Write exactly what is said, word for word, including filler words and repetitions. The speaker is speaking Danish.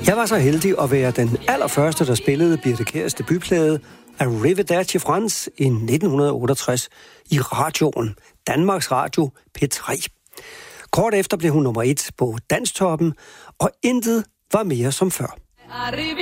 Jeg var så heldig at være den allerførste, der spillede Birthe Kjærs debutplade Arrivederci France i nitten otteogtres i radioen, Danmarks Radio P tre. Kort efter blev hun nummer et på Danstoppen, og intet var mere som før.